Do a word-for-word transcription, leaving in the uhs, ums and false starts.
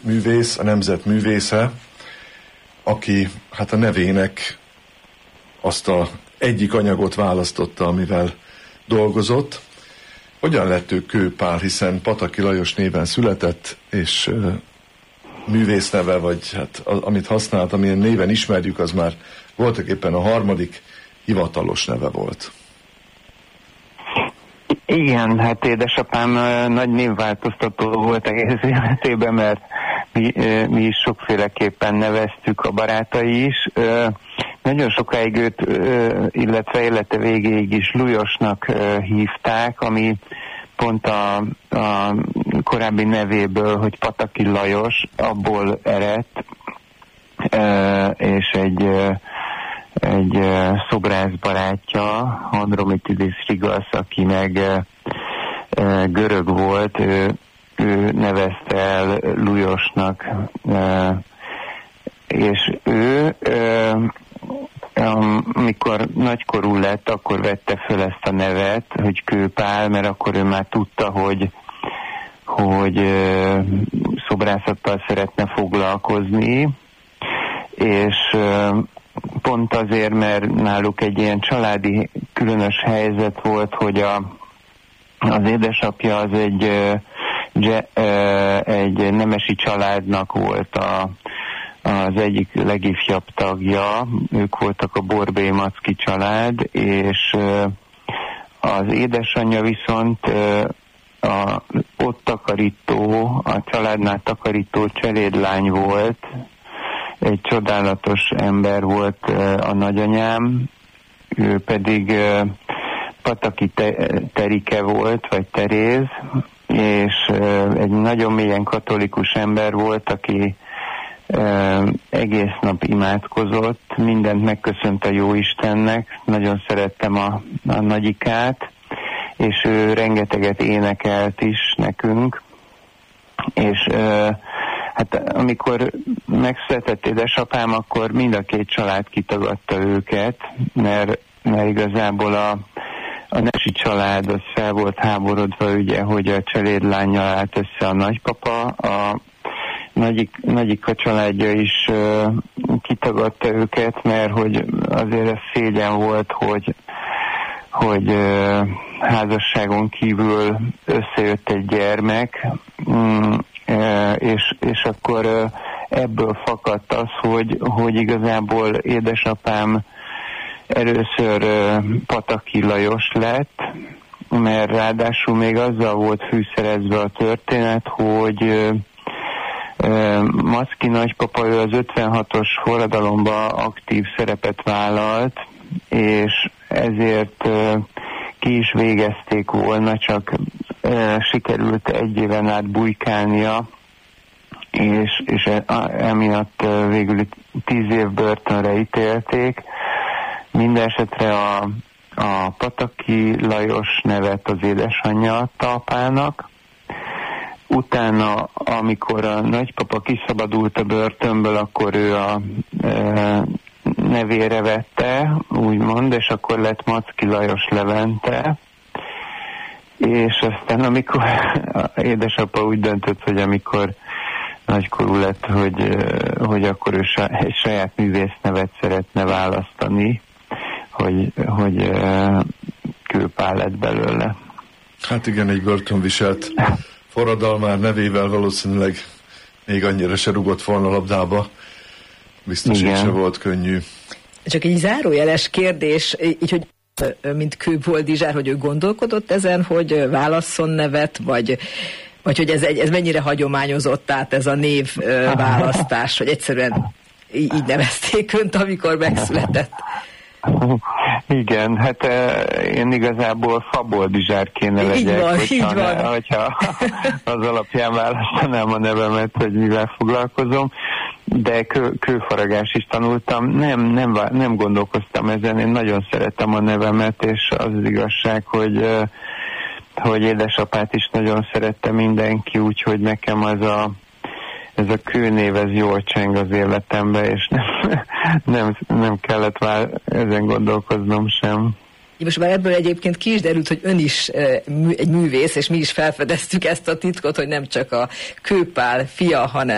művész, a nemzet művésze, aki hát a nevének azt a egyik anyagot választotta, amivel dolgozott. Hogyan lett ő Kő Pál, hiszen Pataki Lajos néven született, és uh, művész neve, vagy hát a, amit használt, amilyen néven ismerjük, az már voltak éppen a harmadik hivatalos neve volt. Igen, hát édesapám nagy névváltoztató volt egész életében, mert mi, mi is sokféleképpen neveztük, a barátai is. Nagyon sokáig őt, illetve élete végéig is Lujosnak hívták, ami pont a, a korábbi nevéből, hogy Pataki Lajos, abból eredt, és egy egy szobrász barátja, Andromitidis Rigasz, aki meg görög volt, ő, ő nevezte el Lujosnak, és ő, amikor nagykorú lett, akkor vette föl ezt a nevet, hogy Kő Pál, mert akkor ő már tudta, hogy, hogy szobrászattal szeretne foglalkozni, és pont azért, mert náluk egy ilyen családi különös helyzet volt, hogy a, az édesapja az egy, egy nemesi családnak volt a, az egyik legifjabb tagja, ők voltak a Borbély Macki család, és az édesanyja viszont a, ott takarító, a családnál takarító cselédlány volt. Egy csodálatos ember volt a nagyanyám, ő pedig Pataki Terike volt, vagy Teréz, és egy nagyon mélyen katolikus ember volt, aki egész nap imádkozott, mindent megköszönt a Jóistennek, nagyon szerettem a, a nagyikát, és ő rengeteget énekelt is nekünk, és hát amikor megszületett édesapám, akkor mind a két család kitagadta őket, mert, mert igazából a, a nesi család az fel volt háborodva, ugye, hogy a cselédlánnyal állt össze a nagypapa, a nagyik, nagyik a családja is uh, kitagadta őket, mert hogy azért ez szégyen volt, hogy, hogy uh, házasságon kívül összejött egy gyermek, mm, és, és akkor ebből fakadt az, hogy, hogy igazából édesapám először Pataki Lajos lett, mert ráadásul még azzal volt fűszerezve a történet, hogy Macki nagypapa, ő az ötvenhatos forradalomban aktív szerepet vállalt, és ezért ki is végezték volna, csak sikerült egy éven át bujkálnia, és, és emiatt végül tíz év börtönre ítélték. Mindenesetre a, a Pataki Lajos nevet az édesanyja adta apának. Utána, amikor a nagypapa kiszabadult a börtönből, akkor ő a e, nevére vette, úgymond, és akkor lett Macki Lajos Levente. És aztán amikor édesapa úgy döntött, hogy amikor nagykorú lett, hogy, hogy akkor ő egy saját művésznevet szeretne választani, hogy, hogy Kő Pál lett belőle. Hát igen, egy börtönviselt forradalmár nevével valószínűleg még annyira se rugott volna labdába. Biztos, hogy se volt könnyű. Csak egy zárójeles kérdés, így, hogy mint Kő Boldizsár, hogy ő gondolkodott ezen, hogy válasszon nevet, vagy, vagy hogy ez, egy, ez mennyire hagyományozott át ez a név választás, hogy egyszerűen így nevezték önt, amikor megszületett. Igen, hát én igazából Faboldizsár kéne legyek, így van, hogyha, így van. Ne, hogyha az alapján választanám a nevemet, hogy mivel foglalkozom, de kő, kőfaragás is tanultam, nem, nem, nem gondolkoztam ezen, én nagyon szeretem a nevemet, és az az igazság, hogy, hogy édesapát is nagyon szerette mindenki, úgyhogy nekem az a ez a kőnév, ez jól cseng az életembe, és nem, nem, nem kellett már ezen gondolkoznom sem. Most már ebből egyébként ki is derült, hogy ön is egy művész, és mi is felfedeztük ezt a titkot, hogy nem csak a Kő Pál fia, hanem